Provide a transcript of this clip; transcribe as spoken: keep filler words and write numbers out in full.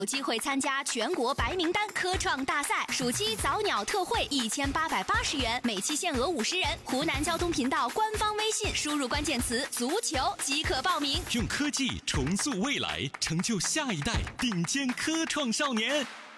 有机会参加全国白名单科创大赛，暑期早鸟特惠一千八百八十元，每期限额五十人。湖南交通频道官方微信输入关键词“足球”即可报名。 用科技重塑未来，成就下一代顶尖科创少年。